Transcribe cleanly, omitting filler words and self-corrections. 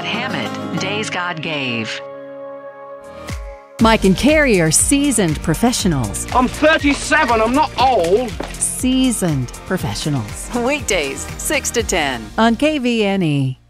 Pat Hammett, Days God Gave. Mike and Carrie are seasoned professionals. I'm 37, I'm not old. Seasoned professionals. Weekdays, 6 to 10. On KVNE.